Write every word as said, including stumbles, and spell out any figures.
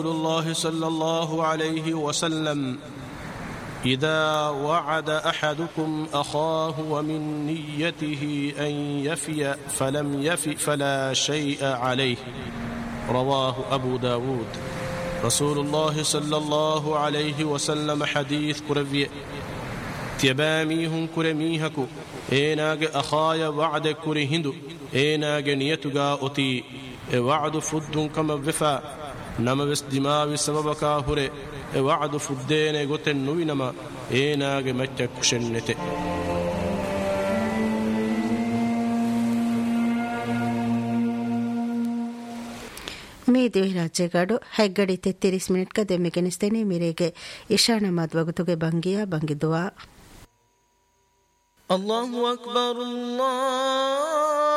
الله صلى الله عليه وسلم إذا وعد أحدكم أخاه ومن نيته أن يفي فلم يفي فلا شيء عليه رواه أبو داود. رسول الله صلى الله عليه وسلم حديث كربي تيباميهم كرميهكو إيناغ أخايا وعد كرهندو إيناغ نيتغا أتي وعد فدن كما وفا نما بس دماوي سببكا هوري وعد فدين غوتن نوينما إيناغ مچا كشنته. මේ දෙවි රාජ්‍යගඩු හැග්ගඩි තෙත්තිරිස් මිනිට්ක දෙම්මිගෙනස්තේනේ මිරේගේ ඉෂා නමත් වගතුගේ බංගියා බංගි දුවා. الله أكبر الله